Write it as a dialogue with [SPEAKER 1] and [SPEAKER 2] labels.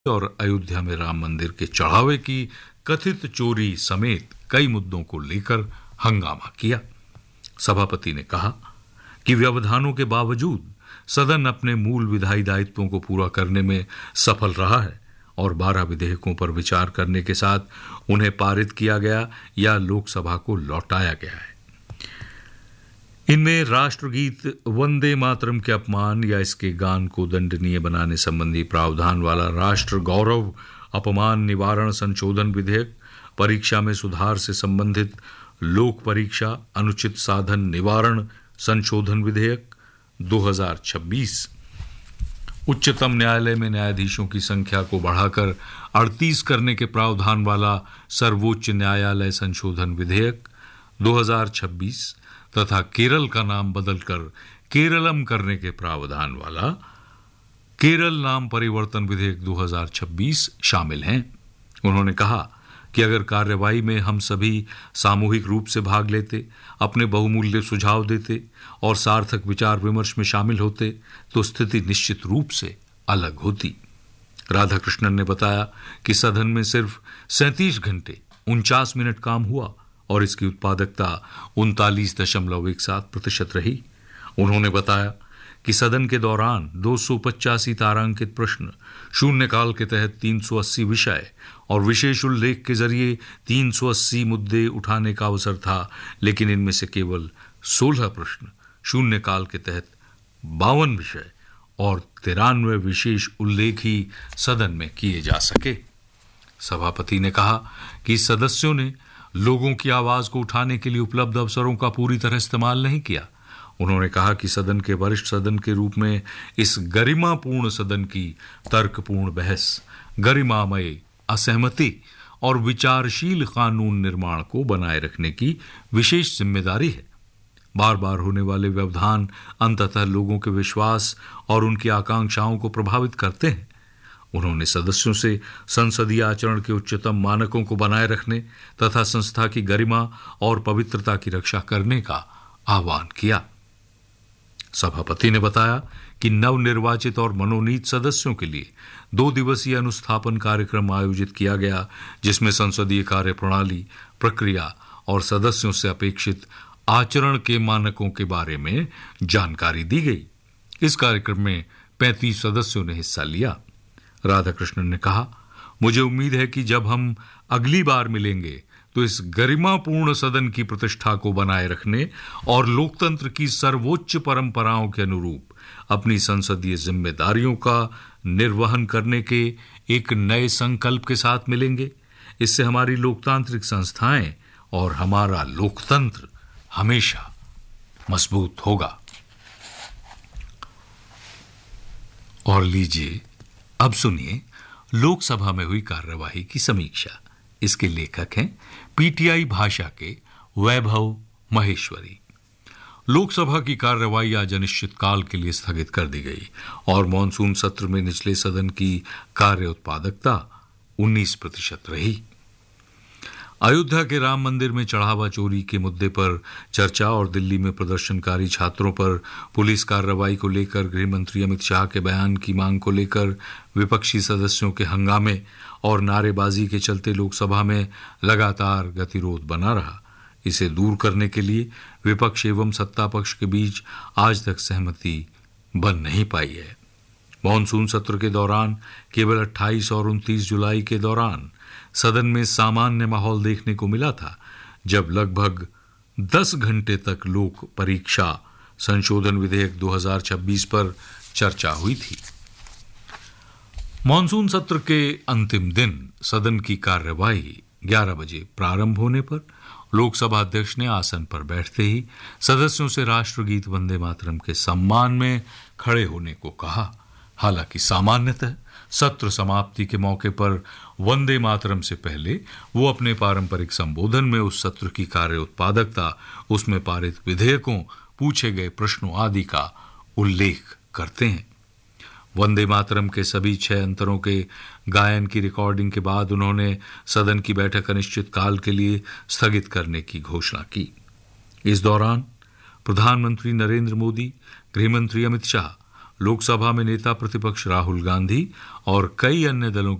[SPEAKER 1] और अयोध्या में राम मंदिर के चढ़ावे की कथित चोरी समेत कई मुद्दों को लेकर हंगामा किया। सभापति ने कहा कि व्यवधानों के बावजूद सदन अपने मूल विधायी दायित्वों को पूरा करने में सफल रहा है और 12 विधेयकों पर विचार करने के साथ उन्हें पारित किया गया या लोकसभा को लौटाया गया है। इनमें राष्ट्रगीत वंदे मातरम के अपमान या इसके गान को दंडनीय बनाने संबंधी प्रावधान वाला राष्ट्र गौरव अपमान निवारण संशोधन विधेयक, परीक्षा में सुधार से संबंधित लोक परीक्षा अनुचित साधन निवारण संशोधन विधेयक 2026, उच्चतम न्यायालय में न्यायाधीशों की संख्या को बढ़ाकर 38 करने के प्रावधान वाला सर्वोच्च न्यायालय संशोधन विधेयक 2026 तथा केरल का नाम बदलकर केरलम करने के प्रावधान वाला केरल नाम परिवर्तन विधेयक 2026 शामिल हैं। उन्होंने कहा कि अगर कार्यवाही में हम सभी सामूहिक रूप से भाग लेते, अपने बहुमूल्य सुझाव देते और सार्थक विचार विमर्श में शामिल होते तो स्थिति निश्चित रूप से अलग होती। राधाकृष्णन ने बताया कि सदन में सिर्फ 37 घंटे 49 मिनट काम हुआ और इसकी उत्पादकता 39.17% रही। उन्होंने बताया कि सदन के दौरान 285 तारांकित प्रश्न, शून्यकाल के तहत 380 विषय और विशेष उल्लेख के जरिए 380 मुद्दे उठाने का अवसर था, लेकिन इनमें से केवल 16 प्रश्न, शून्यकाल के तहत 52 विषय और 93 विशेष उल्लेख ही सदन में किए जा सके। सभापति ने कहा कि सदस्यों ने लोगों की आवाज को उठाने के लिए उपलब्ध अवसरों का पूरी तरह इस्तेमाल नहीं किया। उन्होंने कहा कि सदन के वरिष्ठ सदन के रूप में इस गरिमापूर्ण सदन की तर्कपूर्ण बहस, गरिमामय असहमति और विचारशील कानून निर्माण को बनाए रखने की विशेष जिम्मेदारी है। बार बार होने वाले व्यवधान अंततः लोगों के विश्वास और उनकी आकांक्षाओं को प्रभावित करते हैं। उन्होंने सदस्यों से संसदीय आचरण के उच्चतम मानकों को बनाए रखने तथा संस्था की गरिमा और पवित्रता की रक्षा करने का आह्वान किया। सभापति ने बताया कि नवनिर्वाचित और मनोनीत सदस्यों के लिए 2 दिवसीय अनुस्थापन कार्यक्रम आयोजित किया गया, जिसमें संसदीय कार्य प्रणाली, प्रक्रिया और सदस्यों से अपेक्षित आचरण के मानकों के बारे में जानकारी दी गई। इस कार्यक्रम में 35 सदस्यों ने हिस्सा लिया। राधाकृष्णन ने कहा, मुझे उम्मीद है कि जब हम अगली बार मिलेंगे तो इस गरिमापूर्ण सदन की प्रतिष्ठा को बनाए रखने और लोकतंत्र की सर्वोच्च परंपराओं के अनुरूप अपनी संसदीय जिम्मेदारियों का निर्वहन करने के एक नए संकल्प के साथ मिलेंगे। इससे हमारी लोकतांत्रिक संस्थाएं और हमारा लोकतंत्र हमेशा मजबूत होगा। और लीजिए अब सुनिए लोकसभा में हुई कार्यवाही की समीक्षा। इसके लेखक हैं पीटीआई भाषा के वैभव महेश्वरी। लोकसभा की कार्यवाही आज अनिश्चित काल के लिए स्थगित कर दी गई और मॉनसून सत्र में निचले सदन की कार्य उत्पादकता 19% रही। अयोध्या के राम मंदिर में चढ़ावा चोरी के मुद्दे पर चर्चा और दिल्ली में प्रदर्शनकारी छात्रों पर पुलिस कार्रवाई को लेकर गृह मंत्री अमित शाह के बयान की मांग को लेकर विपक्षी सदस्यों के हंगामे और नारेबाजी के चलते लोकसभा में लगातार गतिरोध बना रहा। इसे दूर करने के लिए विपक्ष एवं सत्ता पक्ष के बीच आज तक सहमति बन नहीं पाई है। मॉनसून सत्र के दौरान केवल 28 और 29 जुलाई के दौरान सदन में सामान्य माहौल देखने को मिला था, जब लगभग 10 घंटे तक लोक परीक्षा संशोधन विधेयक 2026 पर चर्चा हुई थी। मॉनसून सत्र के अंतिम दिन सदन की कार्यवाही 11 बजे प्रारंभ होने पर लोकसभा अध्यक्ष ने आसन पर बैठते ही सदस्यों से राष्ट्रगीत वंदे मातरम के सम्मान में खड़े होने को कहा। हालांकि सामान्यतः सत्र समाप्ति के मौके पर वंदे मातरम से पहले वो अपने पारंपरिक संबोधन में उस सत्र की कार्य उत्पादकता, उसमें पारित विधेयकों, पूछे गए प्रश्नों आदि का उल्लेख करते हैं। वंदे मातरम के सभी 6 अंतरों के गायन की रिकॉर्डिंग के बाद उन्होंने सदन की बैठक अनिश्चित काल के लिए स्थगित करने की घोषणा की। इस दौरान प्रधानमंत्री नरेंद्र मोदी, गृहमंत्री अमित शाह, लोकसभा में नेता प्रतिपक्ष राहुल गांधी और कई अन्य दलों